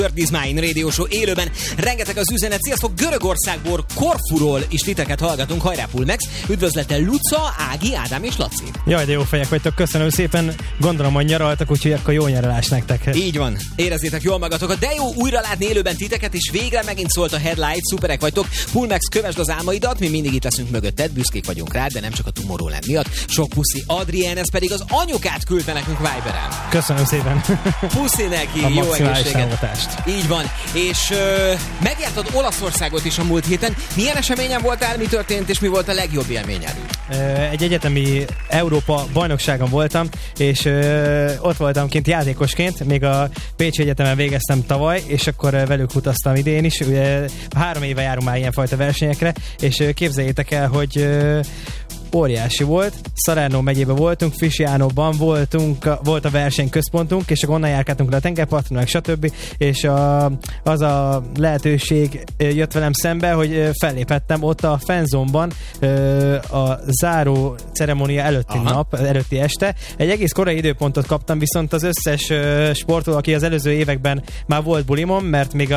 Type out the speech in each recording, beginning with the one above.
World is Mine Radio Show élőben. Rengeteg az üzenet. Sziasztok, Görögországból, Korfuról is titeket hallgatunk. Hajrá Pulmex. Üdvözlettel Luca, Ági, Ádám és Laci. Jaj, de jó fejek vagytok, köszönöm szépen. Gondolom, hogy nyaraltak, úgyhogy akkor jó nyaralás nektek. Így van. Érezzétek jól magatokat. De jó újra látni élőben titeket, és végre megint szólt a headlight. Szuperek vagytok. Pulmex, kövesd az álmaidat. Mi mindig itt leszünk mögötted. Büszkék vagyunk rád, de nem csak a Tomorrowland miatt. Sok puszi. Adrien, ez pedig az anyukát küldte nekünk Viberen. Köszönöm szépen. Puszi neki, a jó egészséget. támogatást. Így van. És megjártad Olaszországot is a múlt héten. Milyen eseményen voltál, mi történt, és mi volt a legjobb élményed? Egy egyetemi Európa bajnokságon voltam, és ott voltam kint játékosként, még a Pécsi Egyetemen végeztem tavaly, és akkor velük utaztam idén is. Ugye 3 éve járunk már ilyenfajta versenyekre, és képzeljétek el, hogy óriási volt. Salerno megyében voltunk, Fiscianóban volt a versenyközpontunk, és akkor onnan járkáltunk le a tengerparton, meg stb. És az a lehetőség jött velem szembe, hogy felléphettem ott a fanzone-ban a záró ceremónia előtti este. Egy egész korai időpontot kaptam, viszont az összes sportoló, aki az előző években már volt bulimon, mert még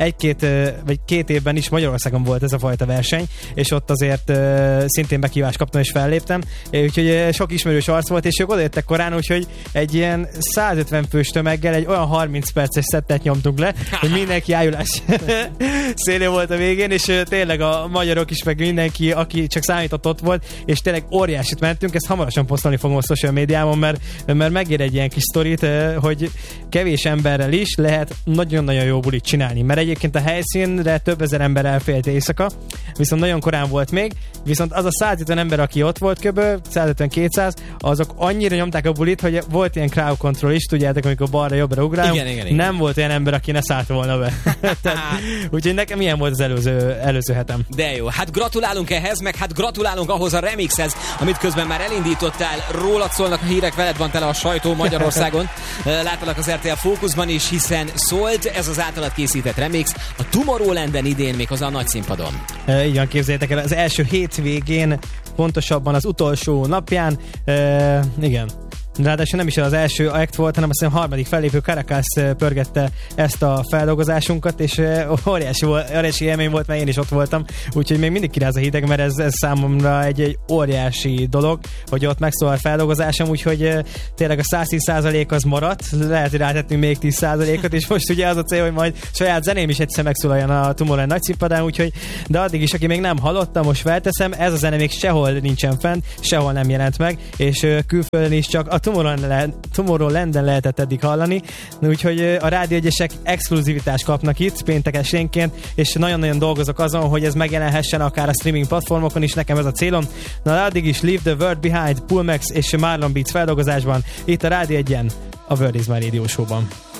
két évben is Magyarországon volt ez a fajta verseny, és ott azért szintén bekívást kaptam, és felléptem, úgyhogy sok ismerős arc volt, és ők odajöttek korán, úgyhogy egy ilyen 150 fős tömeggel egy olyan 30 perces szettet nyomtunk le, hogy mindenki ájulás szélén volt a végén, és tényleg a magyarok is, meg mindenki, aki csak számított, ott volt, és tényleg óriásit mentünk, ezt hamarosan posztolni fogom a social médiámon, mert megér egy ilyen kis sztorit, hogy kevés emberrel is lehet nagyon-nagyon jó bulit csinálni, mert egyébként a helyszínre több ezer ember elfélt éjszaka, viszont nagyon korán volt még, viszont az a 150 ember, aki ott volt kb. 150-200, azok annyira nyomták a bulit, hogy volt ilyen crowd control is, tudjátok, amikor balra-jobbra ugrálunk. Igen. Nem volt olyan ember, aki ne szállt volna be. Úgyhogy nekem ilyen volt az előző hetem. De jó, hát gratulálunk ehhez, meg hát gratulálunk ahhoz a remixhez, amit közben már elindítottál. Rólad szólnak a hírek, veled van tele a sajtó Magyarországon. Láttalak az RTL Fókuszban is, hiszen szólt ez az általad készített remix a Tomorrowlanden idén, méghozzá a nagy színpadon. Így van, képzeljétek el, az első hétvégén, pontosabban az utolsó napján, igen. Ráadásul nem is az első act volt, hanem azt hiszem a harmadik fellépő Caracas pörgette ezt a feldolgozásunkat, és óriási élmény volt, mert én is ott voltam, úgyhogy még mindig kiráz a hideg, mert ez számomra egy óriási dolog, hogy ott megszólal a feldolgozásom, úgyhogy tényleg a 110% az maradt, lehet, hogy rátettünk még 10%-ot, és most ugye az a cél, hogy majd saját zeném is egyszer megszólaljon a Tomorrowland nagy színpadán, úgyhogy, de addig is, aki még nem hallotta, most felteszem, ez a zene még sehol nincsen fent, sehol nem jelent meg, és külföldön is csak a Tomorrowlanden lehetett eddig hallani, úgyhogy a Rádió Egyesek exkluzivitást kapnak itt péntekesénként, és nagyon-nagyon dolgozok azon, hogy ez megjelenhessen akár a streaming platformokon is, nekem ez a célom. Na, addig is Leave the World Behind, Pulmex és Marlon Beats feldolgozásban, itt a Rádió Egyen, a World is Mine Radio Show-ban.